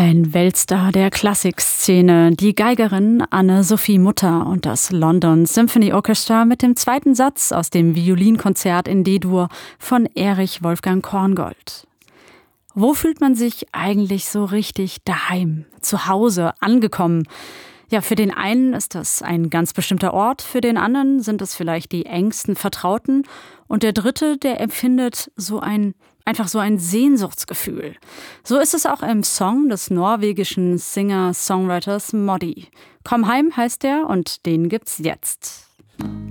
Ein Weltstar der Klassikszene, die Geigerin Anne-Sophie Mutter und das London Symphony Orchestra mit dem zweiten Satz aus dem Violinkonzert in D-Dur von Erich Wolfgang Korngold. Wo fühlt man sich eigentlich so richtig daheim, zu Hause, angekommen? Ja, für den einen ist das ein ganz bestimmter Ort, für den anderen sind es vielleicht die engsten Vertrauten und der dritte, der empfindet einfach so ein Sehnsuchtsgefühl. So ist es auch im Song des norwegischen Singer-Songwriters Moddi. Komm heim heißt der und den gibt's jetzt.